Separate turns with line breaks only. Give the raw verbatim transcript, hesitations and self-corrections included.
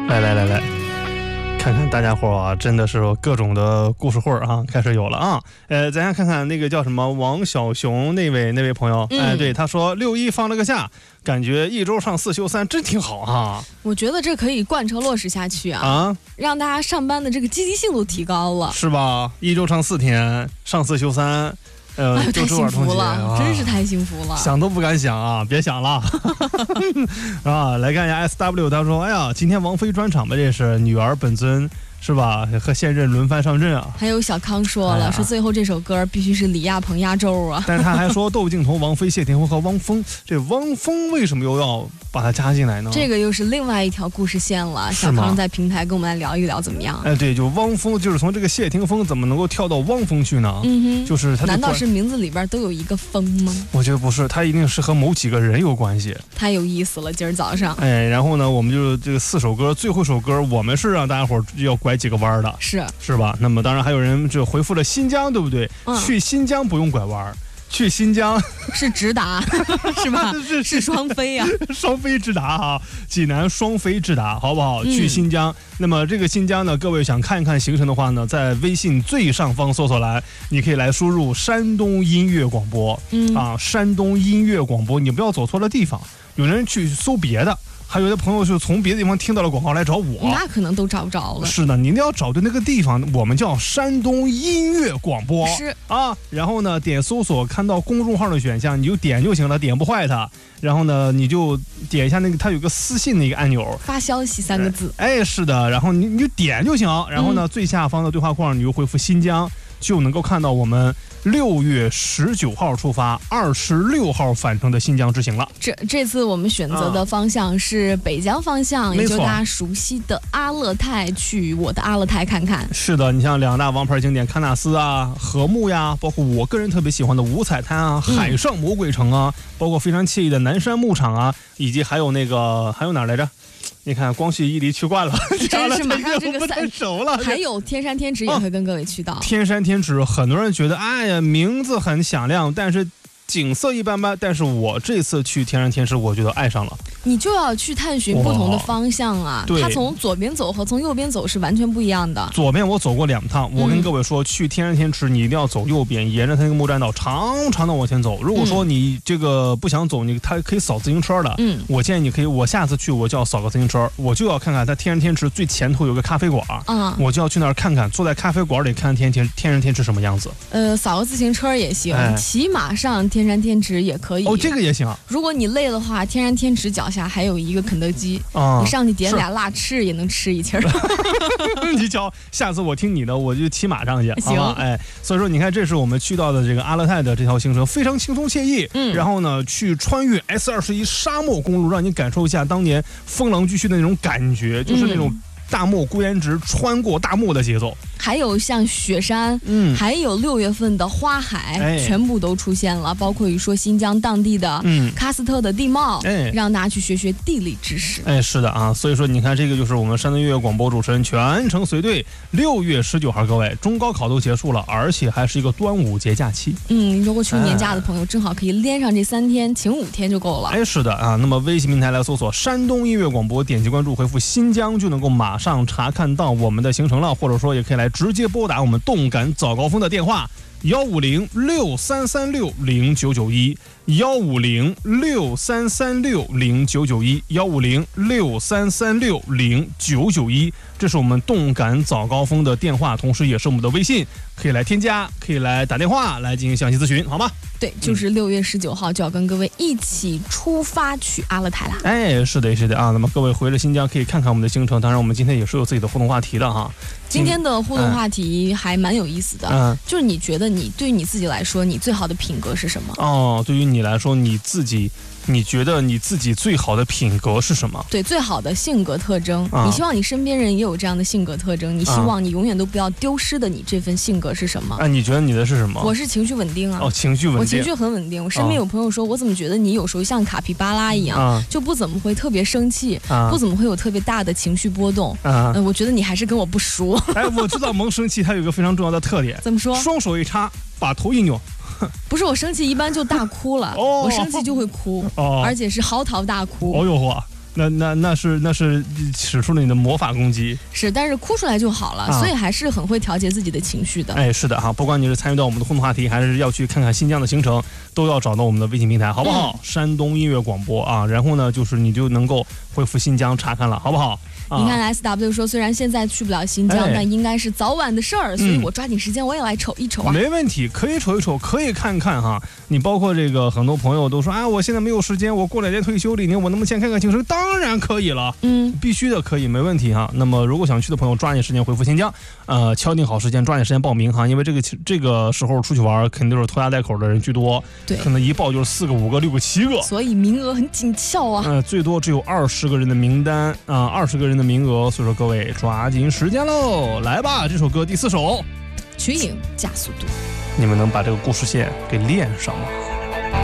来来来来，看看大家伙啊，真的是各种的故事会啊，开始有了啊。呃，咱先看看那个叫什么王小熊那位那位朋友，嗯、哎，对，他说六一放了个假，感觉一周上四休三，真挺好啊。
我觉得这可以贯彻落实下去啊，
啊，
让大家上班的这个积极性都提高了，
是吧？一周上四天，上四休三。呃，
哎呦，太幸福了，
啊、
真是太幸福了，
想都不敢想啊！别想了啊！来看一下 S W， 他说：“哎呀，今天王菲专场吧，这是女儿本尊。”是吧？和现任轮番上阵啊！
还有小康说了，哎、说最后这首歌必须是李亚鹏压轴啊！
但是他还说窦靖童、王菲、谢霆锋和汪峰，这汪峰为什么又要把他加进来呢？
这个又是另外一条故事线了。小康在平台跟我们来聊一聊，怎么样？
哎，对，就汪峰，就是从这个谢霆锋怎么能够跳到汪峰去呢？
嗯哼，
就是他。
难道是名字里边都有一个峰吗？
我觉得不是，他一定是和某几个人有关系。
太有意思了，今儿早上。
哎，然后呢，我们就这个四首歌，最后一首歌，我们是让大家伙要拐几个弯的。
是
是吧？那么当然还有人就回复了新疆，对不对？嗯、去新疆不用拐弯，去新疆
是直达，是吧？
是
是双飞啊，
双飞直达哈，济南双飞直达，好不好？嗯、去新疆。那么这个新疆呢，各位想看一看行程的话呢，在微信最上方搜索栏，你可以来输入山东音乐广播，嗯啊，山东音乐广播，你不要走错了地方。有人去搜别的。还有的朋友是从别的地方听到了广告来找我，
那可能都找不着了。
是的，你一定要找对那个地方，我们叫山东音乐广播。
是
啊，然后呢，点搜索看到公众号的选项，你就点就行了，点不坏它。然后呢，你就点一下那个，它有个私信的一个按钮，
发消息三个字。
哎，是的，然后你你就点就行。然后呢，嗯、最下方的对话框你就回复新疆，就能够看到我们六月十九号出发，二十六号返程的新疆之行了。
这这次我们选择的方向是北疆方向，
嗯、
也就是大家熟悉的阿勒泰，去我的阿勒泰看看。
是的，你像两大王牌景点喀纳斯啊、禾木呀，包括我个人特别喜欢的五彩滩啊、海上魔鬼城啊，嗯、包括非常惬意的南山牧场啊，以及还有那个还有哪来着？你看，光绪伊犁去惯了，
真是马上这个
不太熟了。
还有天山天池也会跟各位去到。
哦、天山天池，很多人觉得，哎呀，名字很响亮，但是景色一般般。但是我这次去天山天池，我觉得爱上了。
你就要去探寻不同的方向啊，它从左边走和从右边走是完全不一样的。
左边我走过两趟，我跟各位说，嗯、去天山天池你一定要走右边，沿着它那个木栈道长长的往前走。如果说你这个不想走，你它可以扫自行车的。嗯，我建议你可以，我下次去我就要扫个自行车，我就要看看它天山天池最前头有个咖啡馆，嗯，我就要去那儿看看，坐在咖啡馆里看天天天山天池什么样子。
呃，扫个自行车也行，哎、骑马上天山天池也可以。
哦，这个也行。
如果你累的话，天山天池脚下还有一个肯德基，嗯、你上去点俩辣翅也能吃一气儿。
你瞧，下次我听你的，我就骑马上去。
行，
哎，所以说你看，这是我们去到的这个阿勒泰的这条行程，非常轻松惬意。嗯，然后呢，去穿越 S 二十一沙漠公路，让你感受一下当年风狼居胥的那种感觉，就是那种大漠孤烟直穿过大漠的节奏。
还有像雪山，嗯，还有六月份的花海，哎、全部都出现了，包括于说新疆当地的嗯喀斯特的地貌，哎，让大家去学学地理知识。
哎，是的啊，所以说你看，这个就是我们山东音乐广播主持人全程随队。六月十九号，各位，中高考都结束了，而且还是一个端午节假期。
嗯，如果去年假的朋友，哎、正好可以连上这三天，请五天就够了。
哎，是的啊，那么微信平台来搜索山东音乐广播，点击关注，回复新疆就能够马上查看到我们的行程了，或者说也可以来直接拨打我们动感早高峰的电话幺五零六三三六零九九一幺五零六三三六零九九一幺五零六三三六零九九一，这是我们动感早高峰的电话，同时也是我们的微信，可以来添加，可以来打电话来进行详细咨询，好吗？
对，就是六月十九号就要跟各位一起出发去阿勒泰了。
哎，是的，是的啊。那么各位回了新疆可以看看我们的行程，当然我们今天也是有自己的互动话题的哈。
今天的互动话题还蛮有意思的，嗯，就是你觉得你对于你自己来说，你最好的品格是什么？
哦，对于你来说，你自己。你觉得你自己最好的品格是什么？
对，最好的性格特征、啊、你希望你身边人也有这样的性格特征，你希望你永远都不要丢失的你这份性格是什么？
啊，你觉得你的是什么？
我是情绪稳定啊。
哦，情绪稳定。
我情绪很稳定。我身边有朋友说、啊、我怎么觉得你有时候像卡皮巴拉一样、啊、就不怎么会特别生气、啊、不怎么会有特别大的情绪波动啊、呃、我觉得你还是跟我不熟。
哎，我知道萌生气它有一个非常重要的特点。
怎么说？
双手一插，把头一扭。
不是，我生气一般就大哭了、哦、我生气就会哭、哦、而且是嚎啕大哭。
哦哟呵， 那那那是那是使出了你的魔法攻击。
是，但是哭出来就好了，啊、所以还是很会调节自己的情绪的。
哎，是的哈，不管你是参与到我们的互动话题，还是要去看看新疆的行程，都要找到我们的微信平台，好不好？嗯、山东音乐广播啊，然后呢，就是你就能够恢复新疆查看了，好不好？
你看 S W 说，虽然现在去不了新疆，哎、但应该是早晚的事儿，所以我抓紧时间，我也来瞅一瞅啊。
没问题，可以瞅一瞅，可以看看哈。你包括这个很多朋友都说，啊，我现在没有时间，我过两年退休了，你我能不能先看看行程？当然可以了，嗯，必须的，可以，没问题哈。那么如果想去的朋友，抓紧时间回复新疆，呃，敲定好时间，抓紧时间报名哈，因为这个这个时候出去玩，肯定是拖家带口的人居多，
对，
可能一报就是四个、五个、六个、七个，
所以名额很紧俏啊。
嗯、呃，最多只有二十个人的名单啊，二、呃、十个人的名额，所以说各位抓紧时间喽，来吧！这首歌第四首，
瞿颖加速度，
你们能把这个故事线给连上吗？